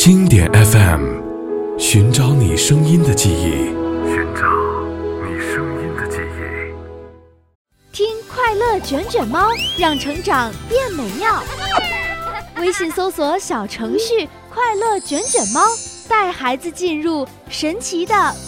经典 FM， 寻找你声音的记忆， 寻找你声音的记忆。 听快乐卷卷猫，让成长变美妙。微信搜索小程序快乐卷卷猫，带孩子进入神奇的